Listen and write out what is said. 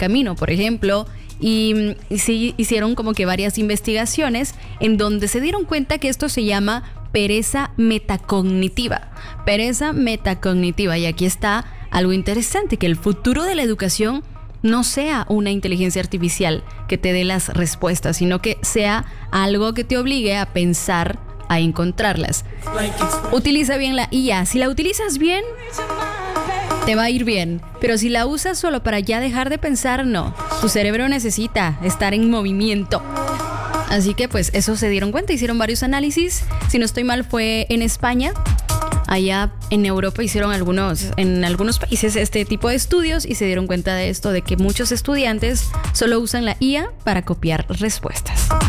camino, por ejemplo. Y sí hicieron como que varias investigaciones en donde se dieron cuenta que esto se llama pereza metacognitiva. Pereza metacognitiva. Y aquí está algo interesante, que el futuro de la educación no sea una inteligencia artificial que te dé las respuestas, sino que sea algo que te obligue a pensar, a encontrarlas. Utiliza bien la IA. Si la utilizas bien, te va a ir bien. Pero si la usas solo para ya dejar de pensar, no. Tu cerebro necesita estar en movimiento. Así que pues eso se dieron cuenta, hicieron varios análisis. Si no estoy mal, fue en España. Allá en Europa hicieron en algunos países este tipo de estudios y se dieron cuenta de esto, de que muchos estudiantes solo usan la IA para copiar respuestas.